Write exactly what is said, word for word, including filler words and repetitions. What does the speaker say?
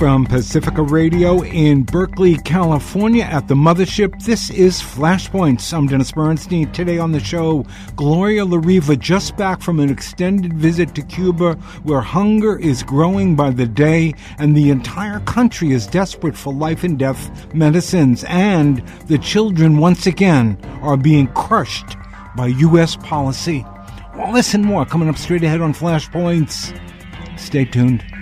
from Pacifica Radio in Berkeley, California at the Mothership. This is Flashpoints. I'm Dennis Bernstein. Today on the show, Gloria La Riva just back from an extended visit to Cuba where hunger is growing by the day and the entire country is desperate for life and death medicines, and the children once again are being crushed by U S policy. Well, listen more coming up straight ahead on Flashpoints. Stay tuned.